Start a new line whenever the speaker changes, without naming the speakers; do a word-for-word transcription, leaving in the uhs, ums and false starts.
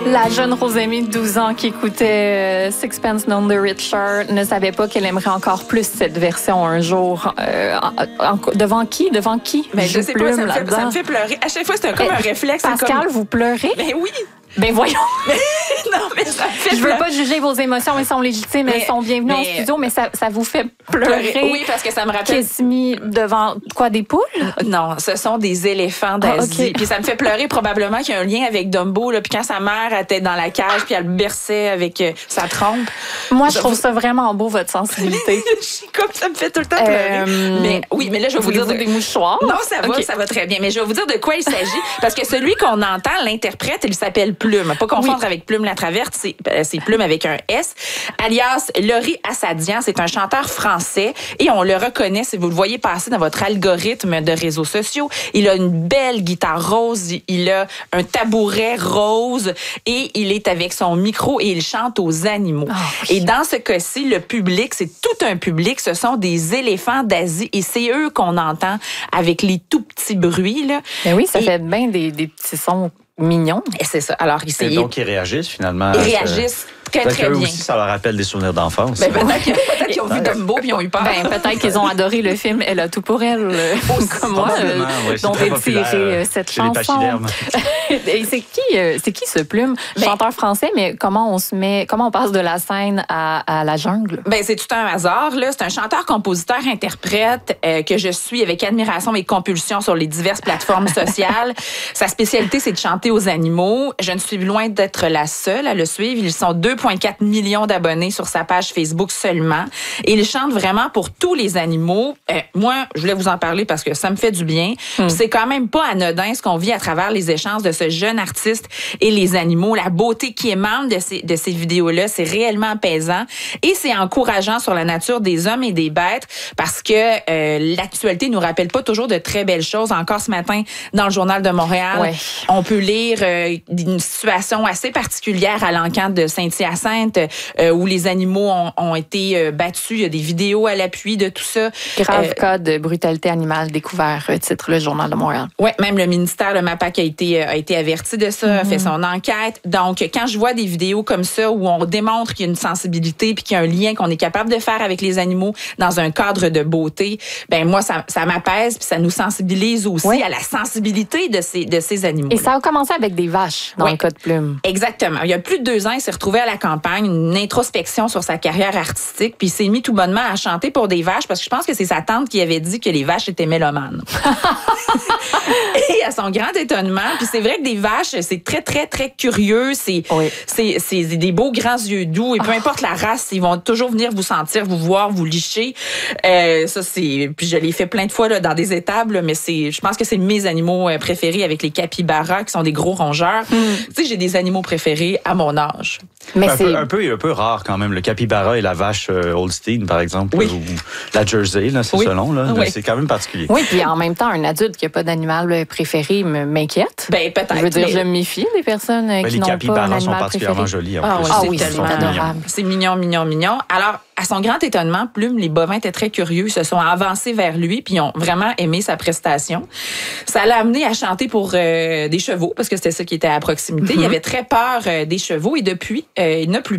La jeune Rosemée de douze ans qui écoutait euh, Sixpence None the Richer ne savait pas qu'elle aimerait encore plus cette version un jour. Euh, en, en, devant qui? Devant qui?
Mais je sais pas, ça me, fait, ça me fait pleurer. À chaque fois, c'est un, comme un réflexe.
Pascal,
comme...
vous pleurez?
Ben oui!
Ben voyons!
Non, mais ça me fait
Je veux pas juger vos émotions, elles sont légitimes, mais, elles sont bienvenues mais, en studio, mais ça, ça vous fait pleurer.
pleurer. Oui, parce que ça me rappelle...
Kiss-me devant, quoi, des poules?
Non, ce sont des éléphants d'Asie. Ah, okay. Puis ça me fait pleurer probablement qu'il y a un lien avec Dumbo, là, puis quand sa mère était dans la cage, puis elle le berçait avec euh, sa trompe.
Moi, je trouve ça vraiment beau, votre sensibilité.
Comme ça me fait tout le temps pleurer. Euh, mais oui, mais là, je vais vous dire... De...
des mouchoirs?
Non, ça va, okay. ça va très bien. Mais je vais vous dire de quoi il s'agit. Parce que celui qu'on entend, l'interprète, il s'appelle Plume. Pas confondre oui. avec Plume la Traverte, c'est, c'est Plume avec un S. Alias Laurie Assadian, c'est un chanteur français et on le reconnaît si vous le voyez passer dans votre algorithme de réseaux sociaux. Il a une belle guitare rose, il a un tabouret rose et il est avec son micro et il chante aux animaux. Oh, oui. Et dans ce cas-ci, le public, c'est tout un public, ce sont des éléphants d'Asie et c'est eux qu'on entend avec les tout petits bruits. Là.
Mais oui, ça
et,
fait bien des, des petits sons mignons.
Et c'est ça. Alors,
ils, et donc, ils réagissent finalement.
Ils réagissent. Très, très bien.
aussi, ça leur rappelle des souvenirs d'enfance.
Ben, peut-être, qu'ils, peut-être qu'ils ont vu Dumbo et ils ont eu peur.
Ben, peut-être qu'ils ont adoré le film Elle a tout pour elle, euh, comme moi, euh,
oui,
dont est tirée euh, cette chanson. Et c'est qui, euh, c'est qui ce Plume? Ben, chanteur français, mais comment on se met, comment on passe de la scène à, à la jungle?
Ben, c'est tout un hasard, là. C'est un chanteur, compositeur, interprète euh, que je suis avec admiration et compulsion sur les diverses plateformes sociales. Sa spécialité, c'est de chanter aux animaux. Je ne suis loin d'être la seule à le suivre. Ils sont deux virgule quatre millions d'abonnés sur sa page Facebook seulement. Et il chante vraiment pour tous les animaux. Euh, moi, je voulais vous en parler parce que ça me fait du bien. Mm. C'est quand même pas anodin ce qu'on vit à travers les échanges de ce jeune artiste et les animaux. La beauté qui émane de ces, de ces vidéos-là, c'est réellement apaisant et c'est encourageant sur la nature des hommes et des bêtes parce que euh, l'actualité nous rappelle pas toujours de très belles choses. Encore ce matin, dans le Journal de Montréal, ouais. on peut lire euh, une situation assez particulière à l'encan de Saint-Hyacinthe euh, où les animaux ont, ont été euh, battus. Il y a des vidéos à l'appui de tout ça.
Grave euh, cas de brutalité animale découvert, euh, titre le Journal de Montréal.
Oui, même le ministère, le MAPAC a été, euh, a été averti de ça, mm-hmm. a fait son enquête. Donc, quand je vois des vidéos comme ça où on démontre qu'il y a une sensibilité puis qu'il y a un lien qu'on est capable de faire avec les animaux dans un cadre de beauté, ben moi, ça, ça m'apaise puis ça nous sensibilise aussi oui. à la sensibilité de ces, de ces animaux.
Et ça a commencé avec des vaches, dans oui. le cas de Plume.
Exactement. Il y a plus de deux ans, il s'est retrouvé à la campagne, une introspection sur sa carrière artistique, puis il s'est mis tout bonnement à chanter pour des vaches, parce que je pense que c'est sa tante qui avait dit que les vaches étaient mélomanes. Et à son grand étonnement, puis c'est vrai que des vaches, c'est très, très, très curieux, c'est, oui. c'est, c'est des beaux grands yeux doux, et peu importe la race, ils vont toujours venir vous sentir, vous voir, vous licher. Euh, ça, c'est... Puis je l'ai fait plein de fois là, dans des étables, mais c'est, je pense que c'est mes animaux préférés avec les capybaras, qui sont des gros rongeurs. Mm. Tu sais, j'ai des animaux préférés à mon âge.
Mais un, c'est... Peu, un, peu, un peu rare quand même, le capybara et la vache euh, Holstein, par exemple, oui. ou la Jersey, là, c'est oui. selon. Là, oui. C'est quand même particulier.
Oui, puis en même temps, un adulte qui n'a pas d'animal préféré m'inquiète.
Ben, peut-être.
Je veux dire,
mais...
je me méfie des personnes
ben,
qui n'ont pas un animal préféré. Les capybaras sont
particulièrement jolis. En
ah,
plus.
oui,
ah
c'est
oui,
tellement
adorable.
C'est mignon, mignon, mignon. Alors, à son grand étonnement, Plume, les bovins étaient très curieux. Ils se sont avancés vers lui puis ils ont vraiment aimé sa prestation. Ça l'a amené à chanter pour euh, des chevaux parce que c'était ça qui était à proximité. Mm-hmm. Il avait très peur euh, des chevaux et depuis, euh, il n'a plus